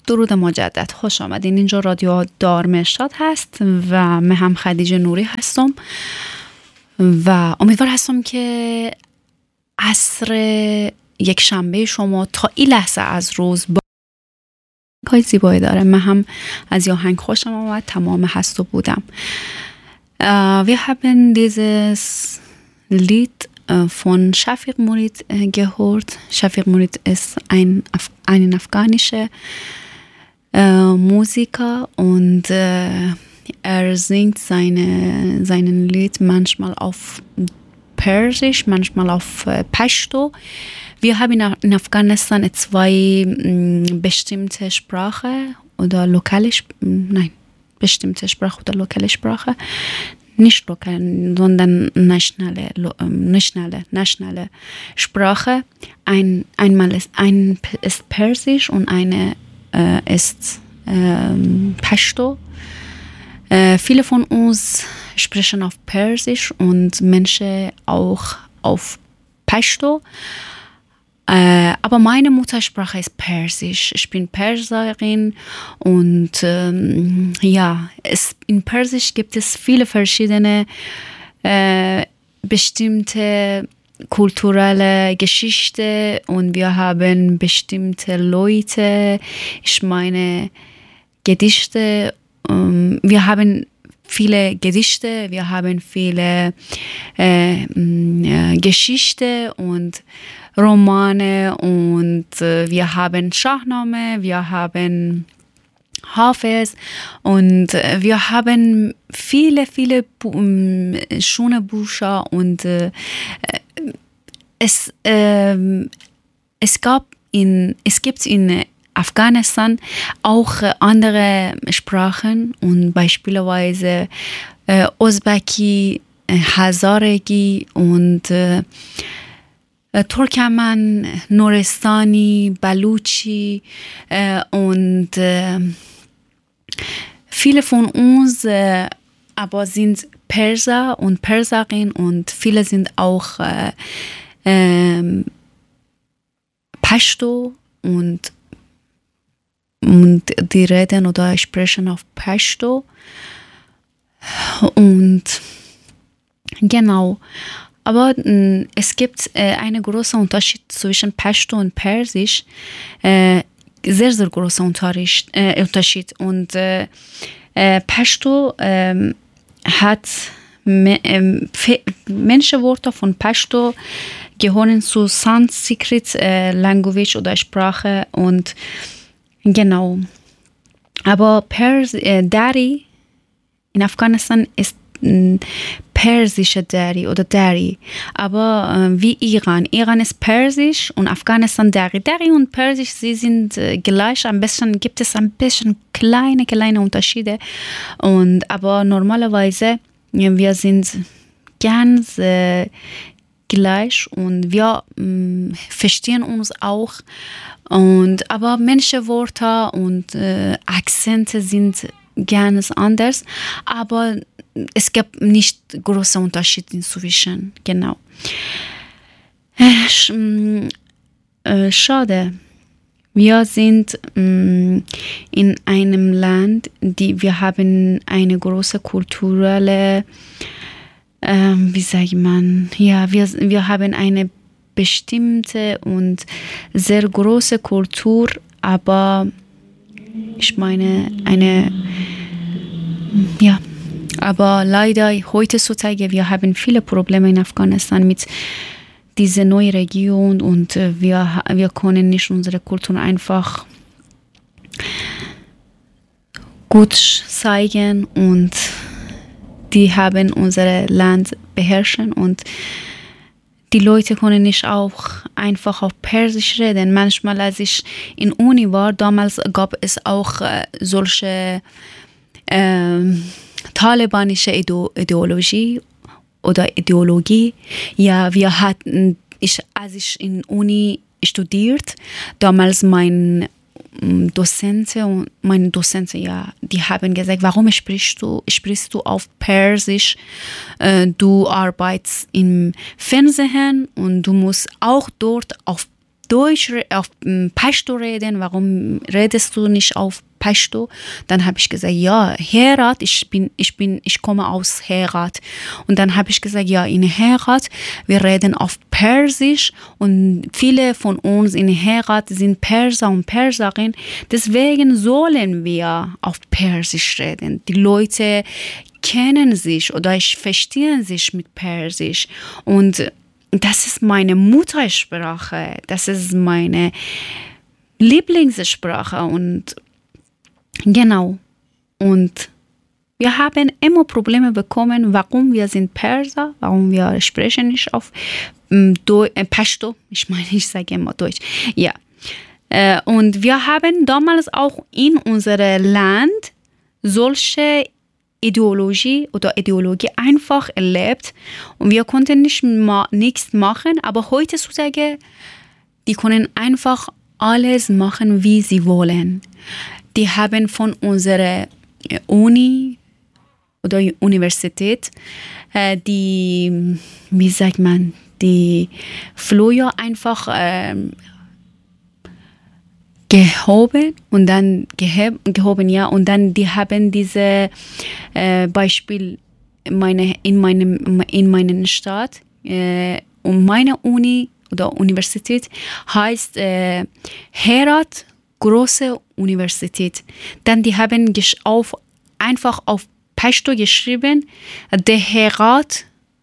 درود مجدد، خوش آمدین. اینجا رادیو دار مرشاد هست و من هم خدیجه نوری هستم و امیدوار هستم که عصر یک شنبه شما تا این لحظه از روز با کاری زیبایی داره. من هم از آهنگ خوشم آمد، تمام هست و بودم. Wir haben dieses Lied von Shafiq Murid gehört. Shafiq Murid ist ein afghanischer Musiker und er singt seinen Lied manchmal auf Persisch, manchmal auf Pashto. Wir haben in Afghanistan zwei bestimmte Sprache oder bestimmte Sprache oder lokale Sprache. Nicht lokal, sondern nationale Sprache. Einmal ist Persisch und eine ist Pashto. Viele von uns sprechen auf Persisch und manche auch auf Pashto. Aber meine Muttersprache ist Persisch. Ich bin Perserin und in Persisch gibt es viele verschiedene bestimmte kulturelle Geschichte und wir haben bestimmte Leute, ich meine Gedichte, wir haben viele Gedichte, wir haben viele Geschichte und Romane und wir haben Shahnameh, wir haben Hafiz und wir haben viele schöne Bücher und es gibt in Afghanistan auch andere Sprachen und beispielsweise Usbeki, Hazaregi und Turkmen, Nuristani, Baluchi und viele von uns aber sind Perser und Perserin und viele sind auch Pashto und die reden oder sprechen auf Pashto und genau. Aber es gibt einen großen Unterschied zwischen Pashto und Persisch, sehr, sehr großer Unterschied. Und Pashto hat manche Wörter von Pashto gehören zu Sanskrit Language oder Sprache und genau. Aber Dari in Afghanistan ist persische Dari oder Dari, aber wie Iran. Iran ist persisch und Afghanistan Dari. Dari und Persisch, sie sind gleich, gibt es ein bisschen kleine Unterschiede. Aber normalerweise, wir sind ganz gleich und wir verstehen uns auch. Aber manche Wörter und Akzente sind ganz anders, aber es gibt nicht große Unterschiede inzwischen, genau. Schade. Wir sind in einem Land, wir haben eine große kulturelle, wir haben eine bestimmte und sehr große Kultur, aber ich meine aber leider heutzutage, wir haben viele Probleme in Afghanistan mit dieser neuen Region und wir können nicht unsere Kultur einfach gut zeigen und die haben unser Land beherrschen und die Leute können nicht auch einfach auf Persisch reden. Manchmal, als ich in Uni war, damals gab es auch solche talibanische Ideologie. Ja, als ich in Uni studiert, damals meine Dozenten, die haben gesagt, warum sprichst du auf Persisch? Du arbeitest im Fernsehen und du musst auch dort auf auf Pashto reden, warum redest du nicht auf Pashto? Dann habe ich gesagt, ja, Herat, ich komme aus Herat. Und dann habe ich gesagt, ja, in Herat, wir reden auf Persisch und viele von uns in Herat sind Perser und Perserinnen. Deswegen sollen wir auf Persisch reden. Die Leute kennen sich oder verstehen sich mit Persisch. Und das ist meine Muttersprache. Das ist meine Lieblingssprache. Und genau. Und wir haben immer Probleme bekommen, warum wir sind Perser, warum wir sprechen nicht auf Pashto. Ich sage immer Deutsch. Ja. Und wir haben damals auch in unserem Land solche Ideologie einfach erlebt und wir konnten nichts machen, aber heutzutage, die können einfach alles machen, wie sie wollen. Die haben von unserer Uni oder Universität die Flyer einfach gehoben und dann gehoben, ja, und dann die haben diese Beispiel in meinem Stadt und meine Uni oder Universität heißt Herat Große Universität. Dann die haben einfach auf Pashto geschrieben, der Herat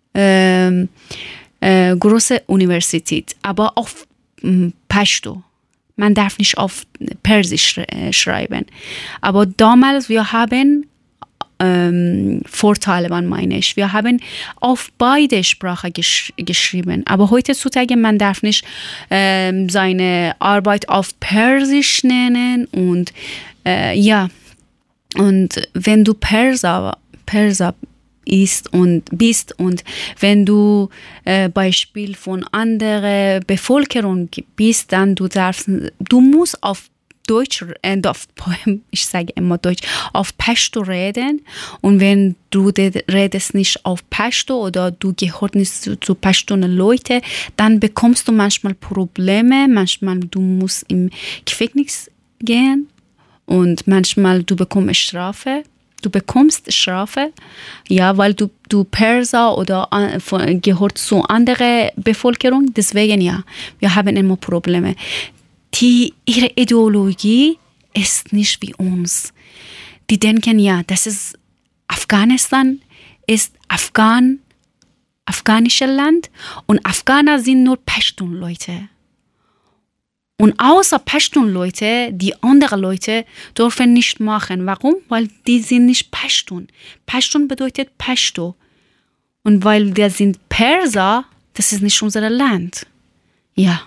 Große Universität, aber auf Pashto. Man darf nicht auf Persisch schreiben. Aber damals, wir haben Vorteile, meine ich. Wir haben auf beide Sprachen geschrieben. Aber heutzutage, man darf nicht seine Arbeit auf Persisch nennen. Und ja, und wenn du Perser bist und wenn du Beispiel von anderer Bevölkerung bist, dann du musst auf Deutsch, ich sage immer Deutsch, auf Pashto reden. Und wenn du redest nicht auf Pashto oder du gehörst nicht zu Pashtuner Leute, dann bekommst du manchmal Probleme, manchmal du musst im Gefängnis gehen und manchmal du bekommst Strafe. Du bekommst Strafe, ja, weil du Perser oder gehört zu anderer Bevölkerung. Deswegen, ja, wir haben immer Probleme. Ihre Ideologie ist nicht wie uns. Die denken, ja, das ist Afghanistan, ist afghanisches Land und Afghaner sind nur Pashtun-Leute. Und außer Pashtun-Leute, die anderen Leute dürfen nicht machen. Warum? Weil die sind nicht Pashtun. Pashtun bedeutet Pashto. Und weil wir sind Perser, das ist nicht unser Land. Ja.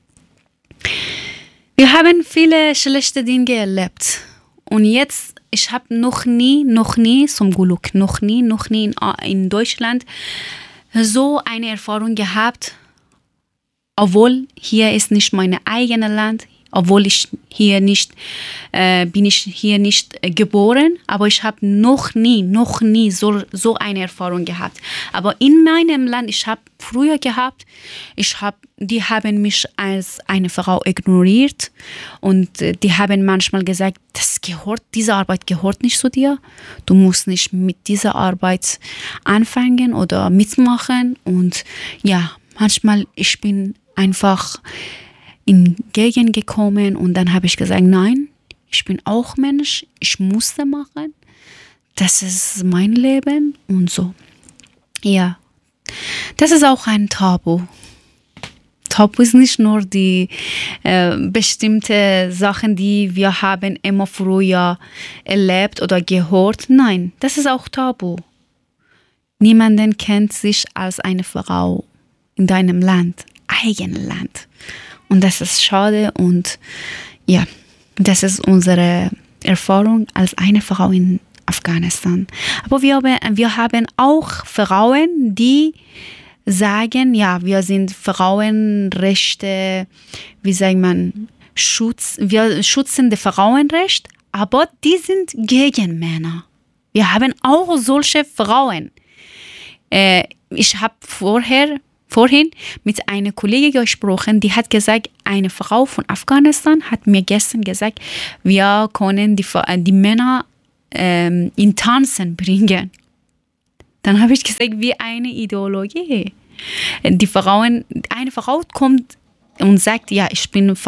Wir haben viele schlechte Dinge erlebt. Und jetzt, ich habe noch nie zum Glück, noch nie in Deutschland so eine Erfahrung gehabt, obwohl hier ist nicht mein eigenes Land, obwohl ich hier nicht bin ich hier nicht geboren, aber ich habe noch nie so eine Erfahrung gehabt. Aber in meinem Land, ich habe früher gehabt, die haben mich als eine Frau ignoriert und die haben manchmal gesagt, diese Arbeit gehört nicht zu dir, du musst nicht mit dieser Arbeit anfangen oder mitmachen. Und ja, manchmal ich bin einfach entgegengekommen und dann habe ich gesagt, nein, ich bin auch Mensch, ich musste machen, das ist mein Leben und so. Ja, das ist auch ein Tabu. Tabu ist nicht nur die bestimmte Sachen, die wir haben immer früher erlebt oder gehört. Nein, das ist auch Tabu. Niemanden kennt sich als eine Frau in deinem Land, eigenes Land. Und das ist schade und ja, das ist unsere Erfahrung als eine Frau in Afghanistan. Aber wir haben auch Frauen, die sagen, ja, wir sind Frauenrechte, wie sagt man, wir schützen die Frauenrechte, aber die sind gegen Männer. Wir haben auch solche Frauen. Ich habe vorhin mit einer Kollegin gesprochen, die hat gesagt, eine Frau von Afghanistan hat mir gestern gesagt, wir können die Männer in Tanzen bringen. Dann habe ich gesagt, wie eine Ideologie. Eine Frau kommt und sagt, ja, ich bin ich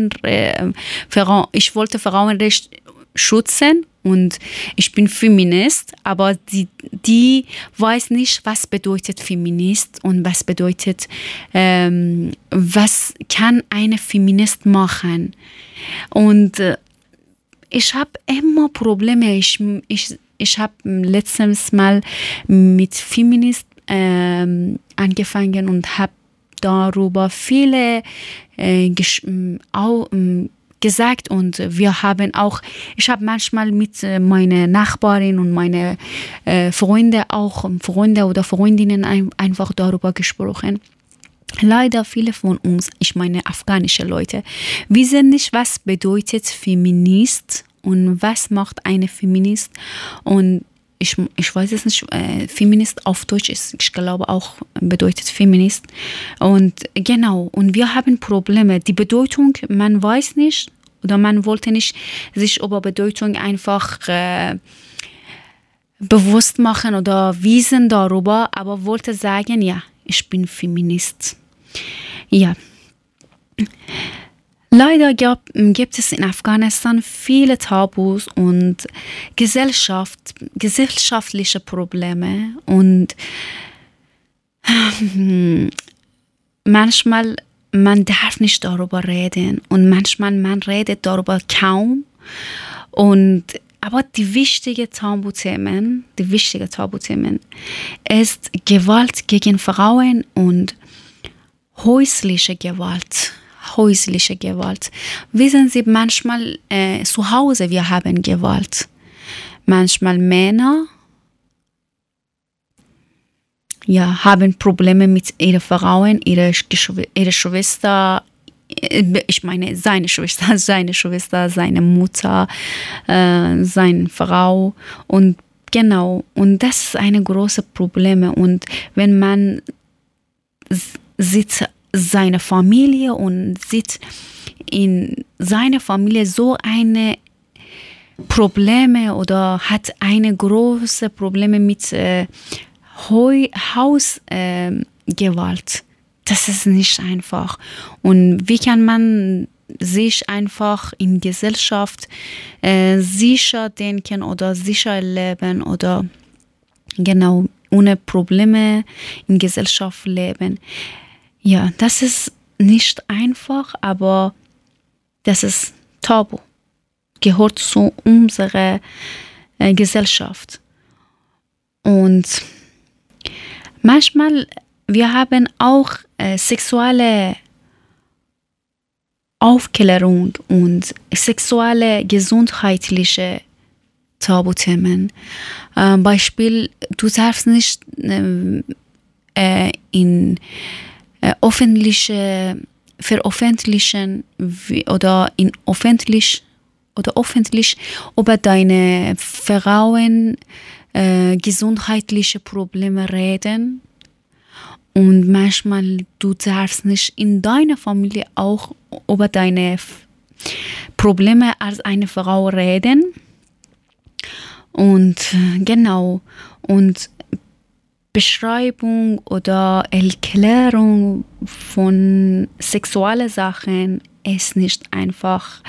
wollte Frauenrecht schützen und ich bin Feminist, aber die weiß nicht, was bedeutet Feminist und was bedeutet, was kann eine Feminist machen. Und ich habe immer Probleme. Ich habe letztes Mal mit Feminist angefangen und habe darüber viele gesagt und ich habe manchmal mit meiner Nachbarin und meine Freunde oder Freundinnen einfach darüber gesprochen. Leider viele von uns, ich meine afghanische Leute, wissen nicht, was bedeutet Feminist und was macht eine Feminist und ich weiß es nicht, Feminist auf Deutsch ist, ich glaube auch bedeutet Feminist. Und genau, und wir haben Probleme. Die Bedeutung, man weiß nicht oder man wollte nicht sich über Bedeutung einfach bewusst machen oder wissen darüber, aber wollte sagen, ja, ich bin Feminist. Ja. Leider gibt es in Afghanistan viele Tabus und gesellschaftliche Probleme und manchmal man darf nicht darüber reden und manchmal man redet darüber kaum aber die wichtigen Tabuthemen ist Gewalt gegen Frauen und häusliche Gewalt. Wissen Sie, manchmal zu Hause wir haben Gewalt. Manchmal Männer haben Probleme mit ihren Frauen, ihre Schwester, ich meine seine Schwester, seine Mutter, seine Frau und genau. Und das ist ein großes Problem. Und wenn man sieht seine Familie und sieht in seiner Familie so eine Probleme oder hat eine große Probleme mit Hausgewalt. Das ist nicht einfach. Und wie kann man sich einfach in Gesellschaft sicher denken oder sicher leben oder genau ohne Probleme in Gesellschaft leben? Ja, das ist nicht einfach, aber das ist Tabu. Gehört zu unserer Gesellschaft. Und manchmal, wir haben auch sexuelle Aufklärung und sexuelle gesundheitliche Tabuthemen. Beispiel, du darfst nicht in öffentliche veröffentlichen oder öffentlich über deine Frauen gesundheitliche Probleme reden. Und manchmal du darfst nicht in deiner Familie auch über deine Probleme als eine Frau reden. Und genau, und Beschreibung oder Erklärung von sexuellen Sachen ist nicht einfach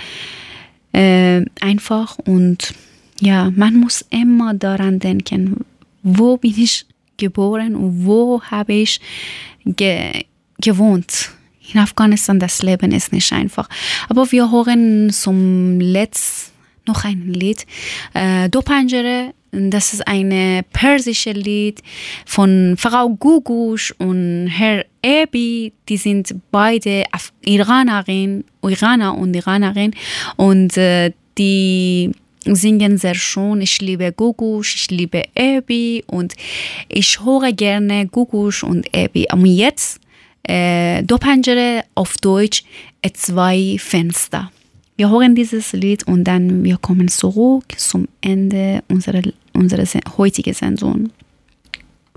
und ja, man muss immer daran denken, wo bin ich geboren und wo habe ich gewohnt. In Afghanistan, das Leben ist nicht einfach. Aber wir hören zum Letzt noch ein Lied, Do Panjere. Das ist ein persisches Lied von Frau Gugush und Herr Ebi. Die sind beide Iraner und Iranerin und die singen sehr schön. Ich liebe Gugush, ich liebe Ebi und ich höre gerne Gugush und Ebi. Und jetzt Do Panjere auf Deutsch, zwei Fenster. Wir hören dieses Lied und dann wir kommen zurück zum Ende unserer heutigen Sendung.